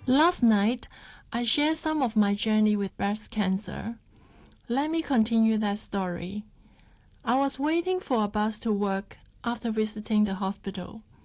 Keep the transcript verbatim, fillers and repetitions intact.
Last night, I shared some of my journey with breast cancer. Let me continue that story. I was waiting for a bus to work after visiting the hospital.